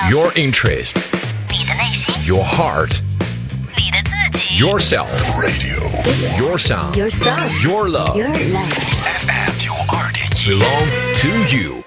Your interest, 你的内心， your heart, 你的自己。 yourself, radio, your sound, Your song. your love, Your love. FM 92.1 belong to you.